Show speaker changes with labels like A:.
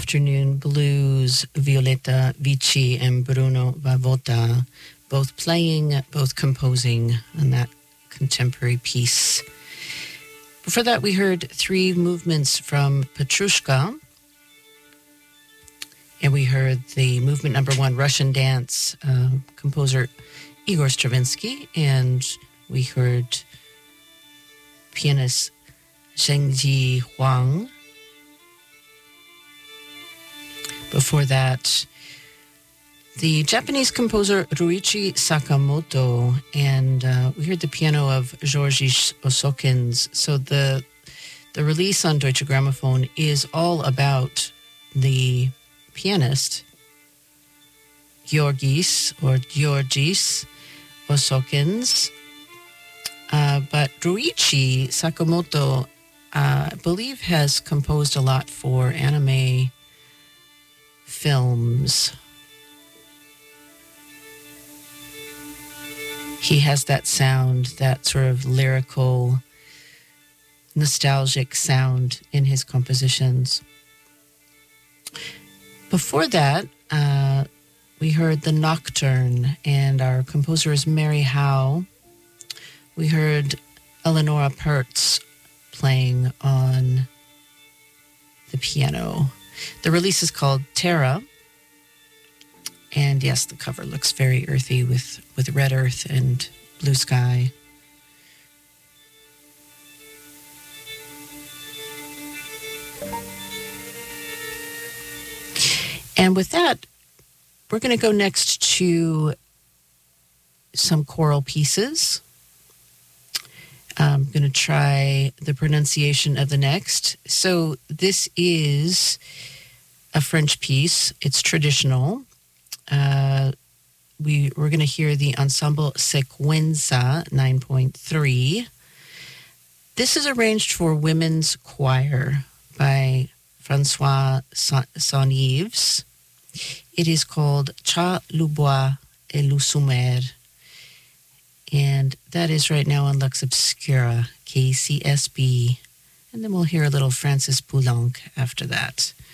A: Afternoon Blues, Violetta Vici and Bruno Vavota, both playing, both composing on that contemporary piece. Before that, we heard three movements from Petrushka, and we heard the movement number one, Russian Dance, composer Igor Stravinsky, and we heard pianist Zhengji Huang. Before that, the Japanese composer Ruichi Sakamoto, and we heard the piano of Georgis Osokins. So the release on Deutsche Grammophon is all about the pianist Georgis Osokins. But Ruichi Sakamoto, I believe, has composed a lot for anime films. He has that sound, that sort of lyrical, nostalgic sound in his compositions. Before that, we heard the Nocturne, and our composer is Mary Howe. We heard Eleonora Pertz playing on the piano. The release is called Terra. And yes, the cover looks very earthy with red earth and blue sky. And with that, we're going to go next to some choral pieces. I'm going to try the pronunciation of the next. So this is a French piece. It's traditional. We're going to hear the Ensemble Sequenza 9.3. This is arranged for women's choir by Francois Saint-Yves. It is called Cha le bois et le sommaire. And that is right now on Lux Obscura, KCSB. And then we'll hear a little Francis Poulenc after that.